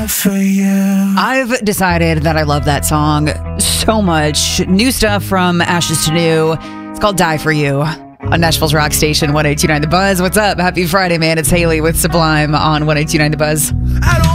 die for you. I've decided that I love that song so much. New stuff from Ashes to New. It's called Die For You on Nashville's Rock Station, 102.9 The Buzz. What's up? Happy Friday, man. It's Haley with Sublime on 102.9 The Buzz. I don't